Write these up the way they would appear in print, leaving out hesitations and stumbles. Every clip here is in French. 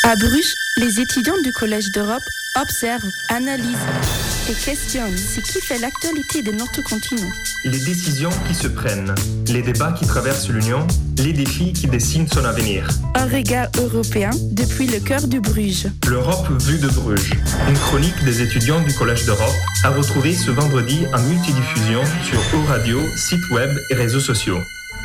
À Bruges, les étudiants du Collège d'Europe observent, analysent et questionnent ce qui fait l'actualité de notre continent. Les décisions qui se prennent, les débats qui traversent l'Union, les défis qui dessinent son avenir. Un regard européen depuis le cœur de Bruges. L'Europe vue de Bruges, une chronique des étudiants du Collège d'Europe à retrouver ce vendredi en multidiffusion sur Euradio, site web et réseaux sociaux.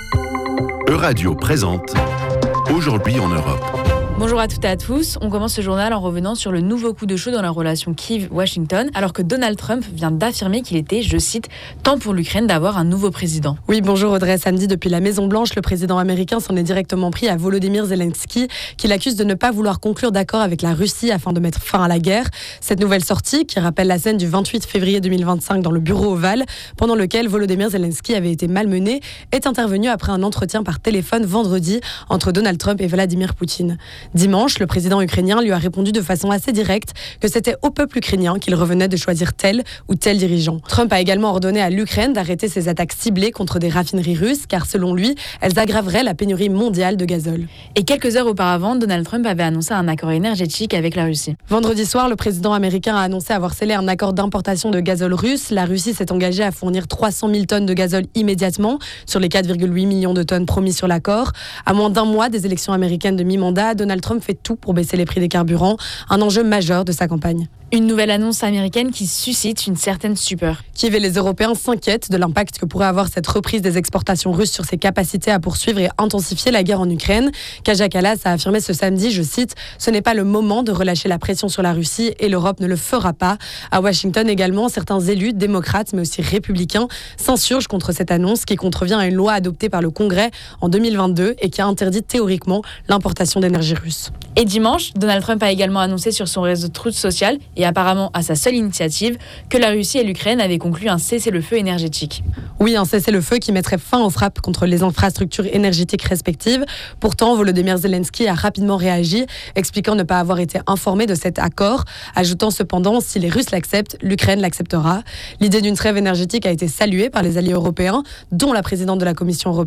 Euradio présente Aujourd'hui en Europe. Bonjour à toutes et à tous. On commence ce journal en revenant sur le nouveau coup de chaud dans la relation Kiev-Washington, alors que Donald Trump vient d'affirmer qu'il était, je cite, « temps pour l'Ukraine d'avoir un nouveau président ». Oui, bonjour Audrey. Samedi, depuis la Maison-Blanche, le président américain s'en est directement pris à Volodymyr Zelensky, qui l'accuse de ne pas vouloir conclure d'accord avec la Russie afin de mettre fin à la guerre. Cette nouvelle sortie, qui rappelle la scène du 28 février 2025 dans le bureau ovale, pendant lequel Volodymyr Zelensky avait été malmené, est intervenue après un entretien par téléphone vendredi entre Donald Trump et Vladimir Poutine. Dimanche, le président ukrainien lui a répondu de façon assez directe que c'était au peuple ukrainien qu'il revenait de choisir tel ou tel dirigeant. Trump a également ordonné à l'Ukraine d'arrêter ses attaques ciblées contre des raffineries russes, car selon lui, elles aggraveraient la pénurie mondiale de gazole. Et quelques heures auparavant, Donald Trump avait annoncé un accord énergétique avec la Russie. Vendredi soir, le président américain a annoncé avoir scellé un accord d'importation de gazole russe. La Russie s'est engagée à fournir 300 000 tonnes de gazole immédiatement sur les 4,8 millions de tonnes promis sur l'accord. À moins d'un mois des élections américaines de mi-mandat, Donald Trump fait tout pour baisser les prix des carburants, un enjeu majeur de sa campagne. Une nouvelle annonce américaine qui suscite une certaine stupeur. Kiev et les Européens s'inquiètent de l'impact que pourrait avoir cette reprise des exportations russes sur ses capacités à poursuivre et intensifier la guerre en Ukraine. Kaja Kallas a affirmé ce samedi, je cite, « Ce n'est pas le moment de relâcher la pression sur la Russie et l'Europe ne le fera pas ». À Washington également, certains élus, démocrates mais aussi républicains, s'insurgent contre cette annonce qui contrevient à une loi adoptée par le Congrès en 2022 et qui a interdit théoriquement l'importation d'énergie russe. Et dimanche, Donald Trump a également annoncé sur son réseau Truth Social, et apparemment à sa seule initiative, que la Russie et l'Ukraine avaient conclu un cessez-le-feu énergétique. Oui, un cessez-le-feu qui mettrait fin aux frappes contre les infrastructures énergétiques respectives. Pourtant, Volodymyr Zelensky a rapidement réagi, expliquant ne pas avoir été informé de cet accord, ajoutant cependant, si les Russes l'acceptent, l'Ukraine l'acceptera. L'idée d'une trêve énergétique a été saluée par les alliés européens, dont la présidente de la Commission européenne,